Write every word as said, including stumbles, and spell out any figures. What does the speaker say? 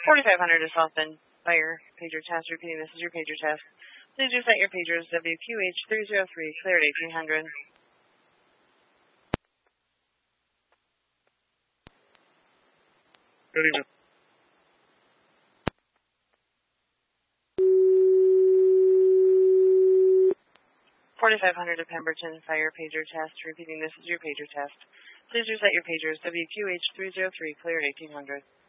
forty-five hundred to South Bend Fire pager test. Repeating, this is your pager test. Please reset your pagers. W Q H three zero three, cleared eighteen hundred. Good evening. forty-five hundred to Pemberton Fire pager test. Repeating, this is your pager test. Please reset your pagers. W Q H three zero three, cleared eighteen hundred.